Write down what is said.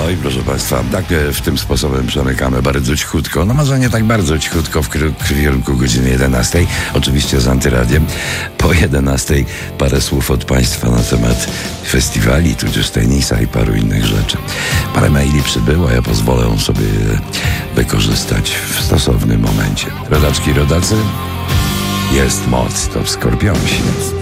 No i proszę Państwa, tak w tym sposobem przemykamy bardzo cichutko, no może nie tak bardzo cichutko w kierunku godziny 11. Oczywiście z Antyradiem. Po 11 parę słów od Państwa na temat festiwali, tudzież tenisa i paru innych rzeczy. Parę maili przybyło, ja pozwolę sobie wykorzystać w stosownym momencie. Rodaczki, rodacy, jest moc, to w Skorpionsi.